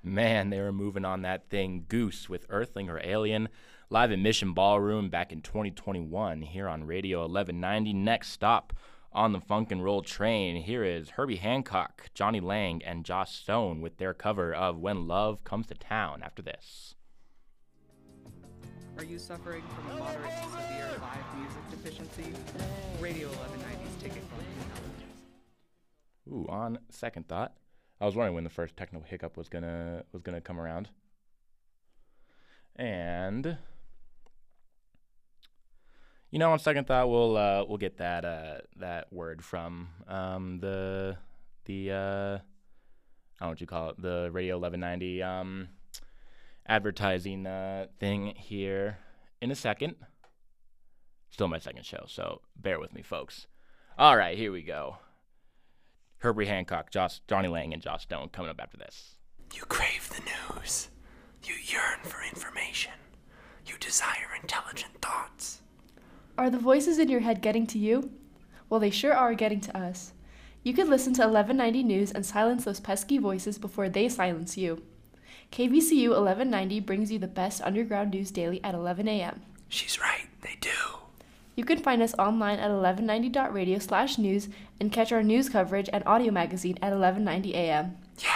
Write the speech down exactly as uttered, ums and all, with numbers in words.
Man, they were moving on that thing Goose with Earthling or Alien, live at Mission Ballroom back in twenty twenty-one here on Radio eleven ninety. Next stop on the Funk and Roll train, here is Herbie Hancock, Johnny Lang, and Joss Stone with their cover of When Love Comes to Town after this. Are you suffering from a moderate to severe live music deficiency? Radio eleven ninety's Ticket Phone can help. Ooh, on second thought, I was wondering when the first technical hiccup was gonna was gonna come around. And you know, on second thought, we'll uh, we'll get that uh, that word from um, the the uh, I don't know what you call it, the Radio eleven ninety um, advertising uh, thing here in a second. Still my second show, so bear with me, folks. All right, here we go. Herbie Hancock, Joss, Johnny Lang, and Joss Stone coming up after this. You crave the news. You yearn for information. You desire intelligent thoughts. Are the voices in your head getting to you? Well, they sure are getting to us. You could listen to eleven ninety News and silence those pesky voices before they silence you. K V C U eleven ninety brings you the best underground news daily at eleven a.m. She's right, they do. You can find us online at eleven ninety dot radio slash news and catch our news coverage and audio magazine at eleven ninety a.m. Yeah,